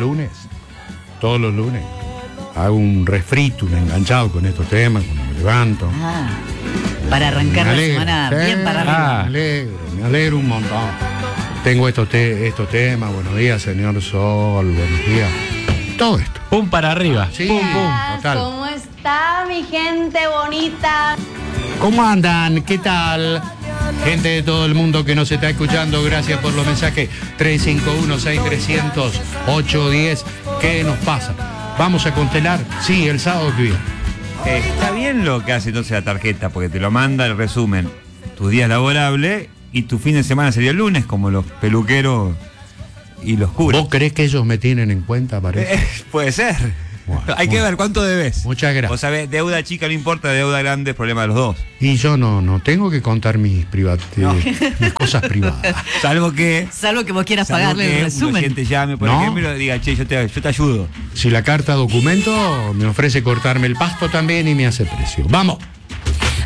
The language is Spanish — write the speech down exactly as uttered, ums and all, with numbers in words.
lunes, todos los lunes, hago un refrito, un enganchado con estos temas, cuando me levanto. Ah, para arrancar la semana sí, bien para arriba. Me alegro, me alegro un montón. Tengo estos, te, estos temas, buenos días, señor Sol, buenos días. Todo esto. Pum para arriba. Sí, pum, pum. total. ¿Cómo está mi gente bonita? ¿Cómo andan? ¿Qué tal? Gente de todo el mundo que nos está escuchando, gracias por los mensajes. tres cinco uno, seis tres cero cero, ocho uno cero. ¿Qué nos pasa? ¿Vamos a constelar? Sí, el sábado que viene. Eh, está bien lo que hace entonces la tarjeta, porque te lo manda el resumen, tus días laborables y tu fin de semana sería el lunes, como los peluqueros y los curas. ¿Vos creés que ellos me tienen en cuenta, parece? Eh, puede ser. Bueno, Hay que bueno. ver cuánto debes. Muchas gracias. Vos sabés, deuda chica no importa, deuda grande es problema de los dos. Y yo no, no tengo que contar mis, privat No. mis cosas privadas. Salvo que... Salvo que vos quieras salvo pagarle que el un resumen. oyente llame, por No. ejemplo, y diga, che, yo te, yo te ayudo. Si la carta documento me ofrece cortarme el pasto también y me hace precio. ¡Vamos!